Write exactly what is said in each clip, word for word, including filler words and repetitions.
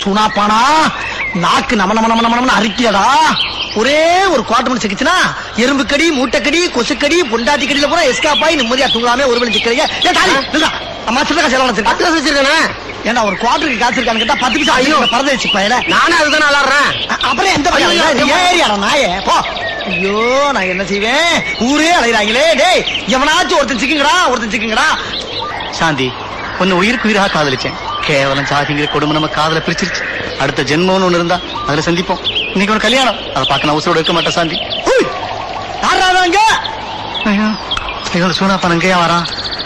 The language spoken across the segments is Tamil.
சுனாப்பானா நாக்கு நம நம நம நம அரிக்கியடா. ஒரே ஒரு குவார்டர் மணி சிக்கிச்சுனா எறும்பு கடி, மூட்டைக்கடி, கொசுக்கடி, பொண்டாட்டி கடியில பூரா எஸ்கேப் ஆகி நிம்மதியா தூங்காம ஒரு மணி சிக்கிறீங்க. அம்மா சின்ன காசு எல்லாம் பத்து காசு வச்சிருக்கேன். ஏன்னா ஒரு குவார்டருக்கு காசு இருக்கான்னு கேட்டா பத்து பைசா ஐயோ பறந்து வச்சுப்பேன். நானும் அதுதான் விளாடுறேன். அப்புறம் எந்த ஏரியாடா நாயே போ. ஐயோ நான் என்ன செய்வேன், ஊரே அலைகிறாங்களே. டேய் எவனாச்சும் ஒருத்தன் சிக்குங்கடா, ஒருத்தன் சிக்குங்கடா. சாந்தி உன்னை உயிருக்கு உயிராக காதலிச்சேன். கேவலம் சாதிங்கிற கொடுமை நம்ம காதல பிரிச்சிருச்சு. அடுத்த ஜென்மம்னு ஒண்ணு இருந்தா அதுல சந்திப்போம். இன்னைக்கு ஒரு கல்யாணம், அதை பார்க்க நான் உசுரோட இருக்க மாட்டேன் சாந்தி. யாராங்க சூனாப்பன் அங்கேயா வரான்?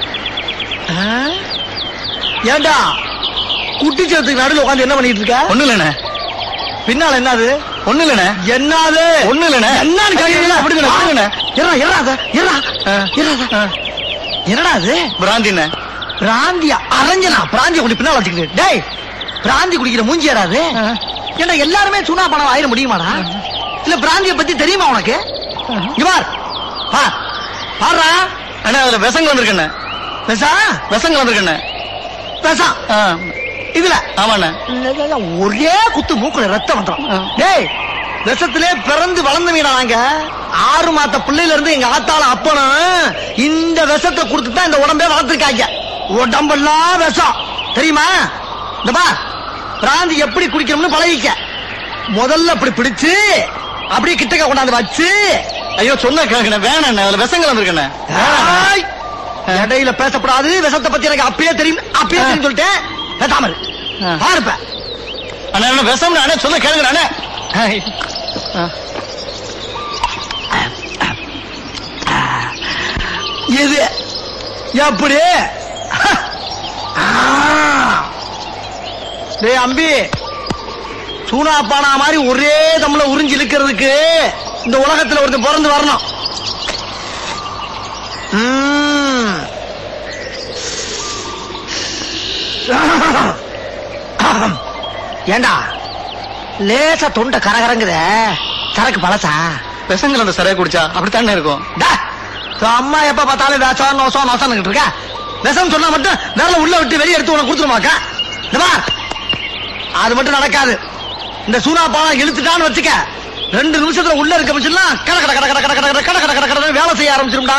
ஏண்டா குட்டிச்சத்துக்கு நடுவில் உட்காந்து என்ன பண்ணிட்டு இருக்க? ஒண்ணு இல்லண்ணே. பின்னால என்னது? ஒண்ணு இல்லண்ணே. என்னது? ஒண்ணு இல்லண்ணே. என்னன்னு கேட்கல. என்னடா அது? பிராந்திண்ணே. பிராந்தியா? அரஞ்சனா பிராந்திய குடி பின்னால வச்சுக்கிட்டு. டேய் பிராந்தி குடிக்கிற மூஞ்சி ஏறாது. ஏன்னா எல்லாருமே சூனா பணம் ஆயிட முடியுமாடா? இல்ல பிராந்திய பத்தி தெரியுமா உனக்கு? இங்க பார் பார் பாடுறா. அண்ணா அதுல விஷம் வந்திருக்கண்ணே. விஷா? விஷம் வந்திருக்கண்ணே. விஷம் இதுல? ஆமாண்ணே. ஒரே குத்து மூக்குல ரத்தம் வந்துடும். டேய் விஷத்திலே பிறந்து வளர்ந்த மீனா நாங்க. ஆறு மாத்த பிள்ளையில இருந்து எங்க ஆத்தால அப்பனும் இந்த விஷத்தை கொடுத்துதான் இந்த உடம்பே வளர்த்துருக்காங்க. உடம்பெல்லாம் விஷம் தெரியுமா? இந்த பா பிராந்தி எப்படி குடிக்கணும்னு பழகிக்க. முதல்ல அப்படி பிடிச்சு அப்படியே கிட்டக்க கொண்டாந்து வச்சு. ஐயோ சொன்ன கேட்கணே. வேணாண்ணே, அதுல விஷங்கள் வந்திருக்கண்ணே. இடையில பேசப்படாது. விஷத்தை பத்தி எனக்கு அப்பயே தெரியும், அப்பயே தெரியும் சொல்லிட்டேன். பேசாம பாருப்ப. அண்ணா என்ன விஷம்? அண்ணே சொல்ல கேளுங்க அண்ணே. இது எப்படி? டேய் அம்பி, சூனாப்பானா மாதிரி ஒரே தம்ல உறிஞ்சி இழுக்கிறதுக்கு இந்த உலகத்துல ஒருத்தர் பிறந்து வரணும். ஏண்டா லேசா தொண்டை கரகரங்குத, சரக்கு பழசா? விஷங்கள் அந்த சரையை குடிச்சா அப்படித்தானே இருக்கும். அம்மா எப்ப பார்த்தாலும் வேஷம் நோசம் நோசம் இருக்க. விஷம் சொன்னா மட்டும் வேலை உள்ள விட்டு வெளியே எடுத்து உனக்கு கொடுத்துருமாக்கா? அது மட்டும் நடக்காது. இந்த சூனா பாலம் இழுத்துட்டான்னு வச்சுக்க, ரெண்டு நிமிஷத்துல உள்ள இருக்க மிஷின்லாம் கட கட கட கட கட கட கட கட கட கட வேலை செய்ய ஆரம்பிச்சிரும்டா.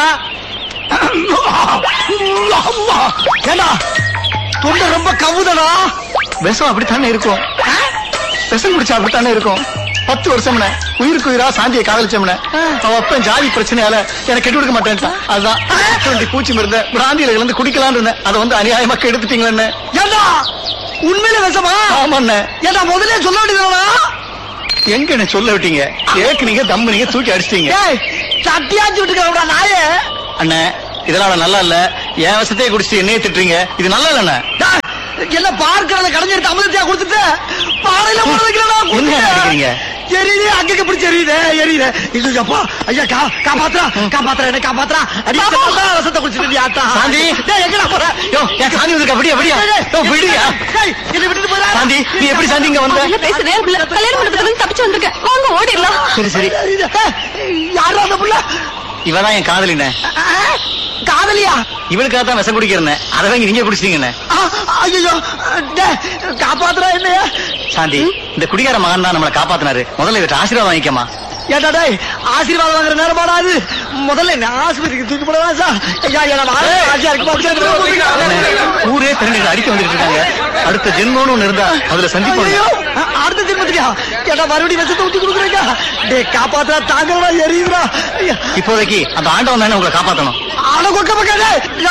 ஏண்டா தொண்டை ரொம்ப கவுதடா. விஷம் அப்படித்தானே இருக்கும். விஷம் குடிச்சா அப்படித்தானே இருக்கும். பத்து வருஷம் உயிருக்கு உயிரா சாந்தியை காதலிச்சோம்ன. அவ அப்ப ஜாதி பிரச்சனையால எனக்கு கெட்டு கொடுக்க மாட்டேன். அதுதான் பூச்சி மருந்த பிராந்தியில இருந்து குடிக்கலான்னு இருந்தேன். அதை வந்து அநியாயமா கெடுத்துட்டீங்களே. ஏண்டா உண்மையில விஷமா? ஆமாண்ணே. ஏண்டா முதல்ல சொல்ல வேண்டியதுனா? எங்க என்ன சொல்ல விட்டீங்க? ஏக்குனீங்க தம்மு நீங்க தூக்கி அடிச்சிட்டீங்க. சட்டியாச்சு விட்டுக்கிறா நாயே. அண்ணே இதெல்லாம் நல்லா இல்ல. என் விஷத்தையே குடிச்சிட்டு என்னையே திட்டுறீங்க. இது நல்லா இல்லண்ணே. என்ன பார்க்கறத கடைஞ்சிட்டு அமிர்தத்தையா கொடுத்துட்டு பாறையில போடுறீங்க. எரியுது அங்க பிடிச்சி எரியுது எரியுது. இல்லப்பா ஐயா கா காப்பாத்துறா காப்பாத்துறா என்ன காப்பாத்துறா. அடி விஷத்தை குடிச்சிட்டு ஆட்டா. சாந்தி எங்கடா போற? சாந்தி வந்துருக்கா? விடியா விடியா விடியா. என்ன விட்டுட்டு போறா? சாந்தி நீ எப்படி சாந்தி இங்க வந்த? பேசுறேன். கல்யாணம் பண்ணதுக்கு தப்பிச்சு வந்திருக்கேன். வாங்க ஓடிடலாம். சரி சரி. யாரும் அந்த புள்ள? இவதான் என் காதலின. காதலியா? இவனுக்காக தான் விஷம் குடிக்கிறேன். அதை வாங்கி நீங்க குடிச்சிட்டீங்கண்ணே. ஐயோ காப்பாத்துறா என்னைய. சாந்தி இந்த குடிகார மகன் தான் நம்மளை காப்பாத்தினாரு. முதல்ல இவற்றை ஆசீர்வாதம் வாங்கிக்கமா. ஏட்டா டேய் ஆசீர்வாதம் வாங்குற நேரமாடாது. முதல்ல என்ன ஆஸ்பத்திரிக்கு தூக்கி போடலாம் சார். ஊரே திரண்டு அடிக்க வந்துட்டு இருக்காங்க. அடுத்த ஜென்மம்னு ஒண்ணு இருந்தா அதுல சந்திப்போம். அடுத்த ஜென்மத்துக்கா? ஏட்டா மறுபடியும் விஷத்தை ஊத்தி கொடுக்குறீங்க. டே காப்பாத்துறா தாங்கடா எரியுதுடா. இப்போதைக்கு அந்த ஆண்டவன் தானே உங்களை காப்பாத்தணும். ஆனா கொக்க பக்காதே.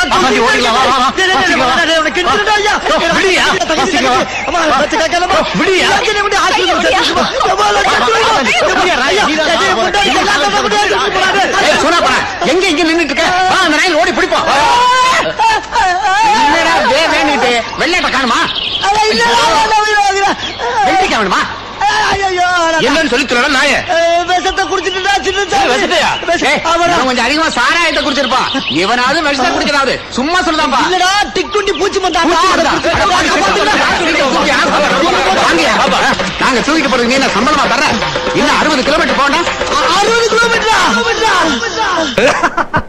எங்க இங்க நின்னுட்டு இருக்க? அந்த நாயில் ஓடி பிடிப்போம். வெள்ளையட்ட காணுமா? வெள்ளைக்கா வேணுமா? என்னன்னு சொல்லி தர நாய விஷத்தை குடிச்சிட்டு கொஞ்சம் அதிகமா சாராயத்தை குடிச்சிருப்பான். இவனாவது விஷத்தை குடிக்கிறாரு. சும்மா சொல்லுதான்பா. இல்லடா டிக்குண்டி பூச்சி நாங்க தூக்கிட்டு போறது நீ சம்பளமா தர. இன்னும் அறுபது கிலோமீட்டர் போனா? அறுபது கிலோமீட்டரா?